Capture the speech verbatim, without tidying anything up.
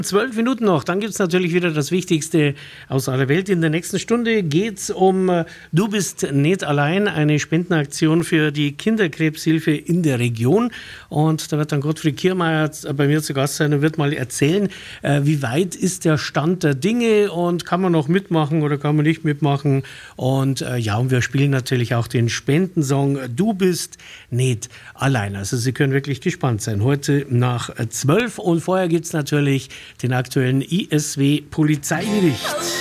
Zwölf Minuten noch, dann gibt es natürlich wieder das Wichtigste aus aller Welt. In der nächsten Stunde geht es um äh, Du bist nicht allein, eine Spendenaktion für die Kinderkrebshilfe in der Region. Und da wird dann Gottfried Kiermeier bei mir zu Gast sein und wird mal erzählen, äh, wie weit ist der Stand der Dinge und kann man noch mitmachen oder kann man nicht mitmachen. Und äh, ja, und wir spielen natürlich auch den Spendensong Du bist nicht allein. Also Sie können wirklich gespannt sein. Heute nach zwölf und vorher gibt es natürlich den aktuellen I S W-Polizeibericht.